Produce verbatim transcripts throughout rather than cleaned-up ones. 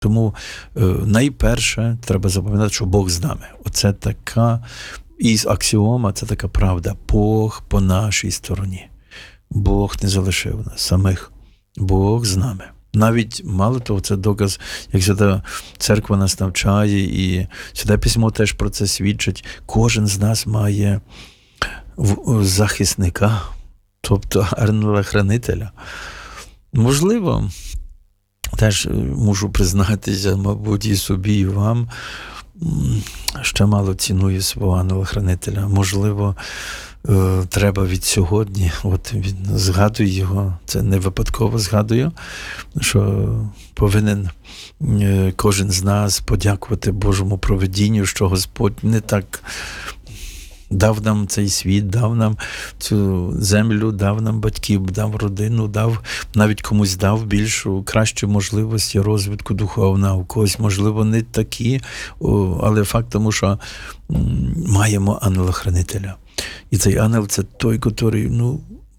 Тому е, найперше треба запам'ятати, що Бог з нами. Оце така і аксіома, це така правда. Бог по нашій стороні. Бог не залишив нас самих. Бог з нами. Навіть, мало того, це доказ, як Свята Церква нас навчає, і Святе Письмо теж про це свідчить. Кожен з нас має захисника, тобто ангела-хранителя. Можливо, теж мушу признатися, мабуть, і собі, і вам, ще мало ціную свого ангела-хранителя. Можливо, треба від сьогодні, от він згадую його, це не випадково згадую, що повинен кожен з нас подякувати Божому провидінню, що Господь не так дав нам цей світ, дав нам цю землю, дав нам батьків, дав родину, дав, навіть комусь дав більшу, кращу можливості розвитку духовного, у когось, можливо, не такі, але факт тому, що маємо ангела-хранителя. І цей ангел – це той, який, ну,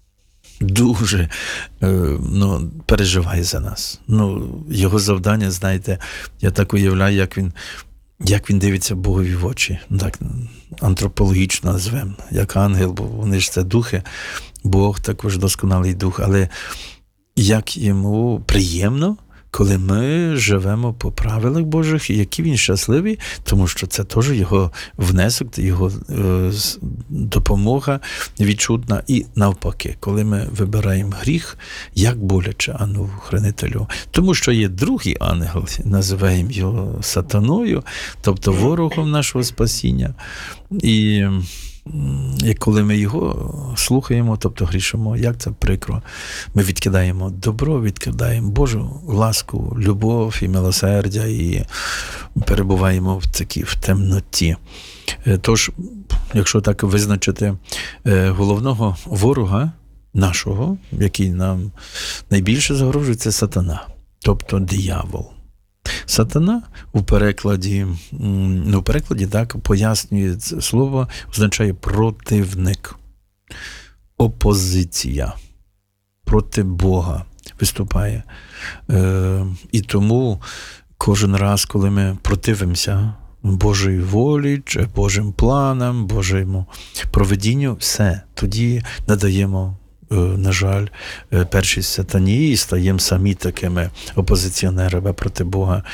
дуже ну, переживає за нас. Ну, його завдання, знаєте, я так уявляю, як він Як він дивиться Богові в очі, так антропологічно назвемо, як ангел, бо вони ж це духи, Бог також досконалий дух, але як йому приємно, коли ми живемо по правилах Божих, і який він щасливий, тому що це теж його внесок, його е, допомога відчутна. І навпаки, коли ми вибираємо гріх, як боляче ангелу-хранителю. Тому що є другий ангел, називаємо його сатаною, тобто ворогом нашого спасіння. І І коли ми його слухаємо, тобто грішимо, як це прикро. Ми відкидаємо добро, відкидаємо Божу ласку, любов і милосердя і перебуваємо в такій в темноті. Тож, якщо так визначити головного ворога нашого, який нам найбільше загрожує, це сатана, тобто диявол. Сатана у перекладі, ну, у перекладі так, пояснює це слово, означає противник, опозиція, проти Бога виступає. Е, і тому кожен раз, коли ми противимося Божої волі, чи Божим планам, Божому провидінню, все, тоді надаємо, на жаль, першість сатані і стаємо самі такими опозиціонерами проти Бога.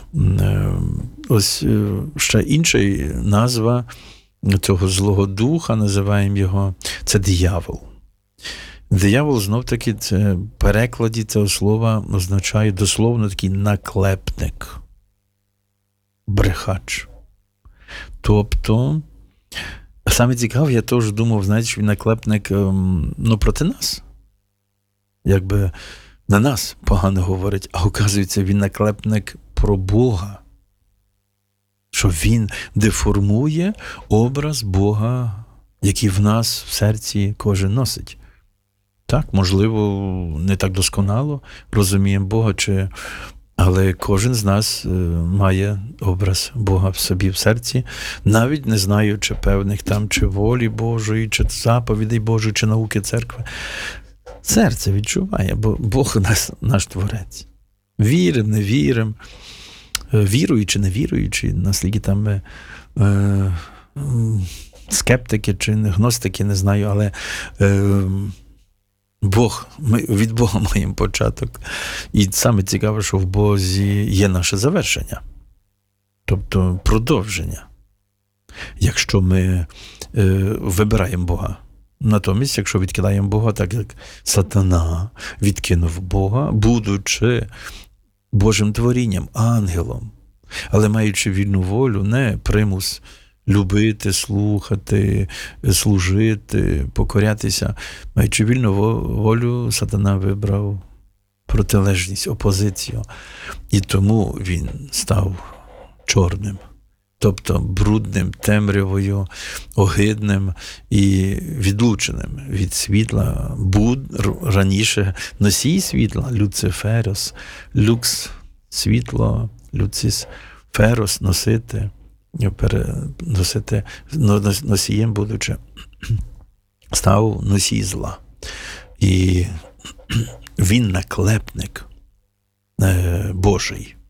Ось ще інша назва цього злого духа, називаємо його, це диявол. Диявол, знов-таки, це в перекладі цього слова означає дословно такий наклепник, брехач. Тобто, саме цікаве, я теж думав, знаєте, що він наклепник, ну, проти нас. Якби на нас погано говорить, а оказується, він наклепник про Бога. Що він деформує образ Бога, який в нас в серці кожен носить. Так, можливо, не так досконало розуміємо Бога, чи... але кожен з нас має образ Бога в собі в серці, навіть не знаючи певних там чи волі Божої, чи заповідей Божої, чи науки церкви. Серце відчуває, бо Бог наш, наш Творець. Вірим, не вірим, віруючи, не віруючи, наскільки там ми е, скептики чи гностики, не знаю, але е, Бог, ми від Бога маємо початок. І саме цікаве, що в Бозі є наше завершення. Тобто продовження. Якщо ми е, вибираємо Бога. Натомість, якщо відкидаємо Бога, так як сатана відкинув Бога, будучи Божим творінням, ангелом, але маючи вільну волю, не примус любити, слухати, служити, покорятися. Маючи вільну волю, сатана вибрав протилежність, опозицію. І тому він став чорним. Тобто брудним, темрявою, огидним і відлученим від світла. Буд, раніше носій світла, Люциферос, люкс, світло, люцис, ферос, носити, переносити, носієм будучи, став носій зла. І він наклепник Божий.